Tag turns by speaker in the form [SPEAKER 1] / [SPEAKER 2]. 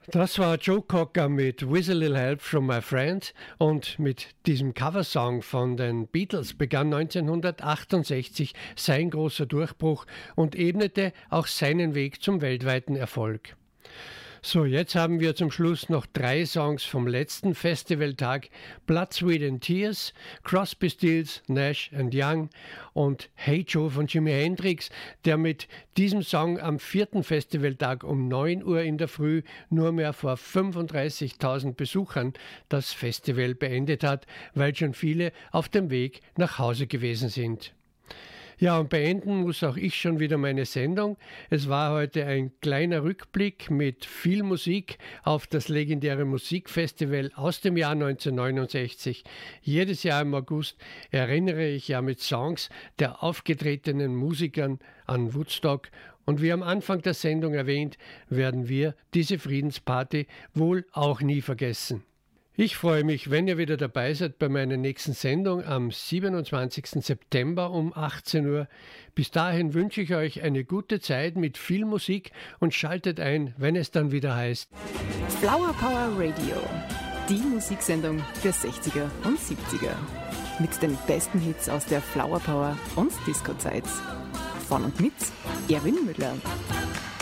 [SPEAKER 1] Das war Joe Cocker mit With a Little Help from My Friend, und mit diesem Coversong von den Beatles begann 1968 sein großer Durchbruch und ebnete auch seinen Weg zum weltweiten Erfolg. So, jetzt haben wir zum Schluss noch 3 Songs vom letzten Festivaltag: Blood, Sweat and Tears, Crosby, Stills, Nash and Young und Hey Joe von Jimi Hendrix, der mit diesem Song am 4. Festivaltag um 9 Uhr in der Früh nur mehr vor 35.000 Besuchern das Festival beendet hat, weil schon viele auf dem Weg nach Hause gewesen sind. Ja, und beenden muss auch ich schon wieder meine Sendung. Es war heute ein kleiner Rückblick mit viel Musik auf das legendäre Musikfestival aus dem Jahr 1969. Jedes Jahr im August erinnere ich ja mit Songs der aufgetretenen Musikern an Woodstock. Und wie am Anfang der Sendung erwähnt, werden wir diese Friedensparty wohl auch nie vergessen. Ich freue mich, wenn ihr wieder dabei seid bei meiner nächsten Sendung am 27. September um 18 Uhr. Bis dahin wünsche ich euch eine gute Zeit mit viel Musik und schaltet ein, wenn es dann wieder heißt
[SPEAKER 2] Flower Power Radio, die Musiksendung der 60er und 70er. Mit den besten Hits aus der Flower Power und Disco-Zeit. Von und mit Erwin Müller.